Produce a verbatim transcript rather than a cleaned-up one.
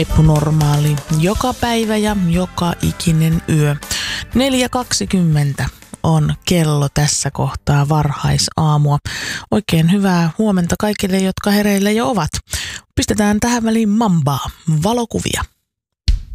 Epunormaali joka päivä ja joka ikinen yö. neljä kaksikymmentä on kello tässä kohtaa varhaisaamua. Oikein hyvää huomenta kaikille, jotka hereillä jo ovat. Pistetään tähän väliin mambaa, valokuvia.